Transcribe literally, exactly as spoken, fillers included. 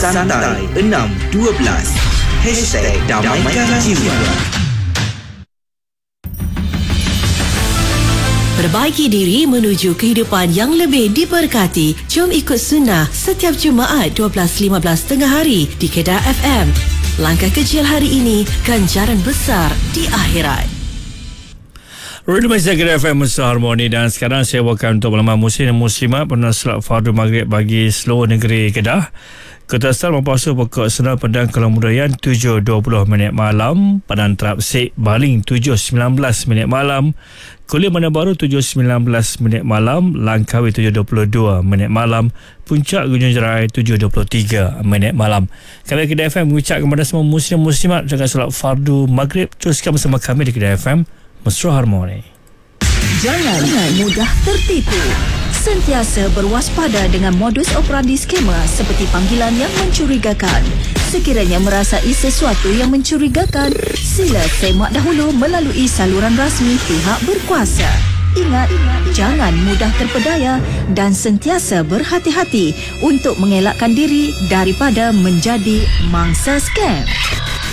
Santai enam dua belas Hashtag Damaikan Jiwa. Perbaiki diri menuju kehidupan yang lebih diberkati. Jom ikut sunnah setiap Jumaat dua belas lima belas tengah hari di Kedah F M. Langkah kecil hari ini, ganjaran besar di akhirat. Radio Malaysia Kedah F M Musa Harmoni, dan sekarang saya bawakan untuk malam muslim dan muslimat pada solat fardu maghrib bagi seluruh negeri Kedah. Ketua mempuasa pokok senam Padang Kelomudayaan tujuh dua puluh minit malam, Padang Terap Sik Baling tujuh sembilan belas minit malam, Kuliah Bandar Baru tujuh sembilan belas minit malam, Langkawi tujuh dua puluh dua minit malam, Puncak Gunung Jerai tujuh dua puluh tiga minit malam. Kami Kedah F M mengucapkan kepada semua muslim muslimat dengan solat fardu maghrib. Teruskan bersama kami di Kedah F M Mesra Harmoni. Jangan mudah tertipu. Sentiasa berwaspada dengan modus operandi skema seperti panggilan yang mencurigakan. Sekiranya merasai sesuatu yang mencurigakan, sila semak dahulu melalui saluran rasmi pihak berkuasa. Ingat, jangan mudah terpedaya dan sentiasa berhati-hati untuk mengelakkan diri daripada menjadi mangsa skam.